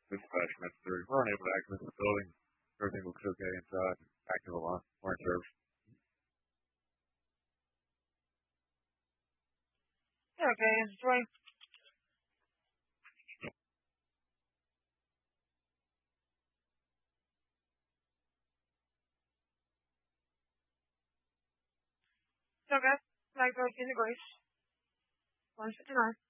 dispatch necessary. We weren't able to access the building. Everything looks okay inside. Active alarm. Weren't service. Yeah, okay, enjoy. So, guys, like, go to the Grace. 159.